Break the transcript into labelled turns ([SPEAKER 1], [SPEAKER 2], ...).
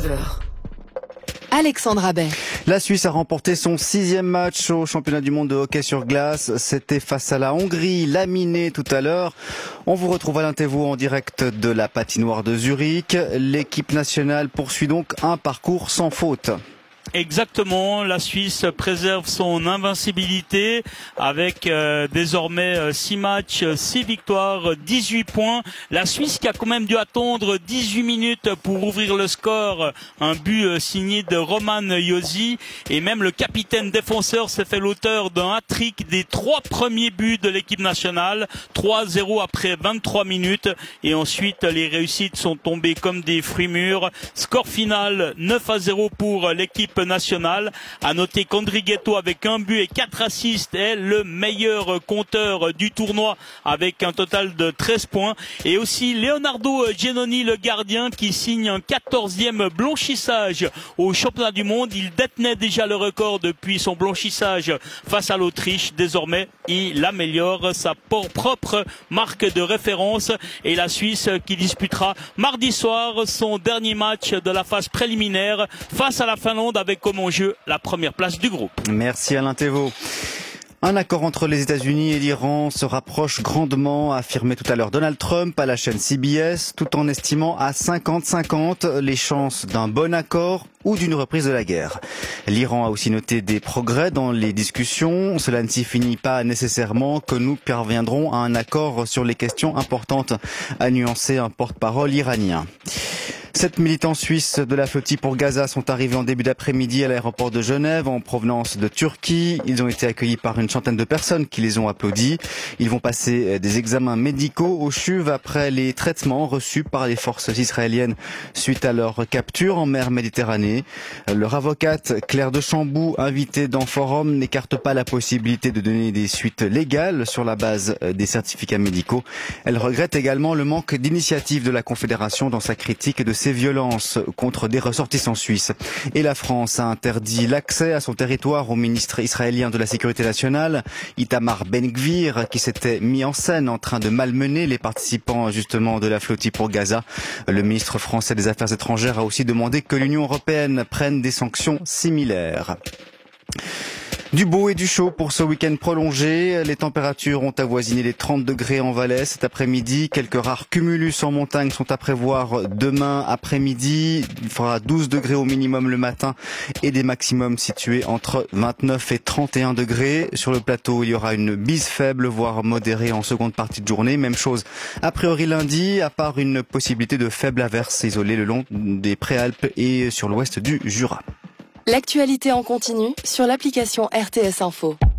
[SPEAKER 1] Alexandre Abet.
[SPEAKER 2] La Suisse a remporté son 6e match au championnat du monde de hockey sur glace. C'était face à la Hongrie, laminée tout à l'heure. On vous retrouve à l'Intévo en direct de la patinoire de Zurich. L'équipe nationale poursuit donc un parcours sans faute.
[SPEAKER 3] Exactement, la Suisse préserve son invincibilité avec désormais 6 matchs, 6 victoires, 18 points. La Suisse qui a quand même dû attendre 18 minutes pour ouvrir le score. Un but signé de Roman Josi et même le capitaine défenseur s'est fait l'auteur d'un hat-trick des 3 premiers buts de l'équipe nationale. 3-0 après 23 minutes et ensuite les réussites sont tombées comme des fruits mûrs. Score final 9-0 pour l'équipe nationale. À noter qu'Andri Ghetto avec un but et 4 assists est le meilleur compteur du tournoi avec un total de 13 points. Et aussi Leonardo Giannoni, le gardien, qui signe un 14e blanchissage au championnat du monde. Il détenait déjà le record depuis son blanchissage face à l'Autriche. Désormais, il améliore sa propre marque de référence et la Suisse qui disputera mardi soir son dernier match de la phase préliminaire face à la Finlande avec comme enjeu la première place du groupe.
[SPEAKER 2] Merci Alain Thévault. Un accord entre les États-Unis et l'Iran se rapproche grandement, a affirmé tout à l'heure Donald Trump à la chaîne CBS, tout en estimant à 50-50 les chances d'un bon accord ou d'une reprise de la guerre. L'Iran a aussi noté des progrès dans les discussions. Cela ne signifie pas nécessairement que nous parviendrons à un accord sur les questions importantes, a nuancé un porte-parole iranien. 7 militants suisses de la flottille pour Gaza sont arrivés en début d'après-midi à l'aéroport de Genève en provenance de Turquie. Ils ont été accueillis par une centaine de personnes qui les ont applaudis. Ils vont passer des examens médicaux au CHUV après les traitements reçus par les forces israéliennes suite à leur capture en mer Méditerranée. Leur avocate Claire de Chambou, invitée dans Forum, n'écarte pas la possibilité de donner des suites légales sur la base des certificats médicaux. Elle regrette également le manque d'initiative de la Confédération dans sa critique de ces violences contre des ressortissants suisses. Et la France a interdit l'accès à son territoire au ministre israélien de la Sécurité nationale, Itamar Ben-Gvir, qui s'était mis en scène en train de malmener les participants justement de la flottille pour Gaza. Le ministre français des Affaires étrangères a aussi demandé que l'Union européenne prenne des sanctions similaires. Du beau et du chaud pour ce week-end prolongé. Les températures ont avoisiné les 30 degrés en Valais cet après-midi. Quelques rares cumulus en montagne sont à prévoir demain après-midi. Il fera 12 degrés au minimum le matin et des maximums situés entre 29 et 31 degrés. Sur le plateau, il y aura une bise faible, voire modérée en seconde partie de journée. Même chose a priori lundi, à part une possibilité de faibles averses isolées le long des Préalpes et sur l'ouest du Jura.
[SPEAKER 1] L'actualité en continu sur l'application RTS Info.